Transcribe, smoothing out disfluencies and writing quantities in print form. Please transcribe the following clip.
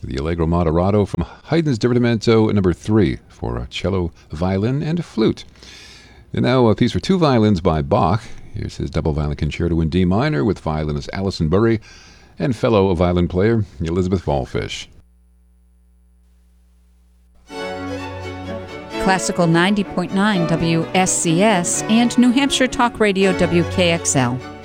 The Allegro Moderato from Haydn's Divertimento number 3 for cello, violin, and flute. And now a piece for two violins by Bach. Here's his double violin concerto in D minor with violinist Alison Burry and fellow violin player Elizabeth Fallfish. Classical 90.9 WSCS and New Hampshire Talk Radio WKXL.